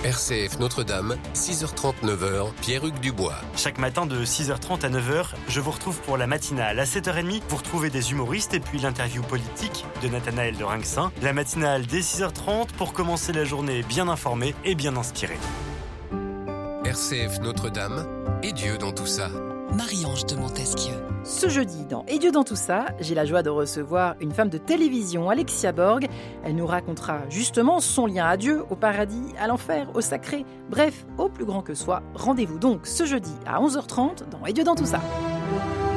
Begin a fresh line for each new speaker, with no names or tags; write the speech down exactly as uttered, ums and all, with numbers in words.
R C F Notre-Dame, six heures trente, neuf heures, Pierre-Hugues Dubois.
Chaque matin de six heures trente à neuf heures, je vous retrouve pour la matinale. À sept heures trente, vous retrouvez des humoristes et puis l'interview politique de Nathanaël de Rinxin. La matinale dès six heures trente pour commencer la journée bien informée et bien inspirée.
R C F Notre-Dame, et Dieu dans tout ça.
Marie-Ange de Montesquieu.
Ce jeudi, dans Et Dieu dans tout ça, j'ai la joie de recevoir une femme de télévision, Alexia Borg. Elle nous racontera justement son lien à Dieu, au paradis, à l'enfer, au sacré, bref, au plus grand que soi. Rendez-vous donc ce jeudi à onze heures trente dans Et Dieu dans tout ça.